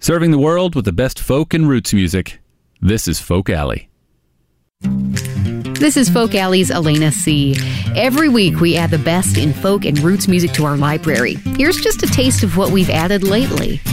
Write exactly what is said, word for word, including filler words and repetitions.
Serving the world with the best folk and roots music. This is Folk Alley. This is Folk Alley's Elena C. Every week we add the best in folk and roots music to our library. Here's just a taste of what we've added lately.